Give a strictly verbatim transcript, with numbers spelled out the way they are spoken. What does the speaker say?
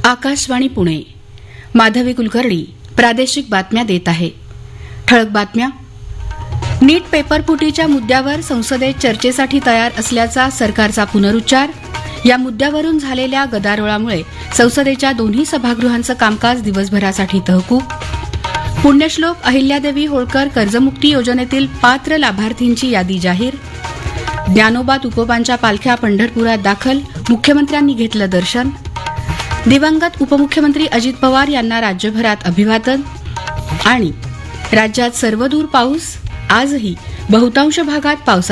आकाशवाणी पुणे. माधवी कुलकर्णी प्रादेशिक बातम्या देत आहे. ठळक बातम्या. नीट पेपरफुटीच्या मुद्द्यावर संसदेत चर्चेसाठी तयार असल्याचा सरकारचा पुनरुच्चार. या मुद्द्यावरून झालेल्या गदारोळामुळे संसदेच्या दोन्ही सभागृहांचं कामकाज दिवसभरासाठी तहकूब. पुण्यश्लोक अहिल्यादेवी होळकर कर्जमुक्ती योजनेतील पात्र लाभार्थींची यादी जाहीर. ज्ञानोबा तुकोबांच्या पालख्या पंढरपुरात दाखल, मुख्यमंत्र्यांनी घेतलं दर्शन. दिवंगत उपमुख्यमंत्री अजित पवार यांना राज्यभरात अभिवादन. आणि राज्यात सर्वदूर पाऊस, आजही बहुतांश भागात पावसाची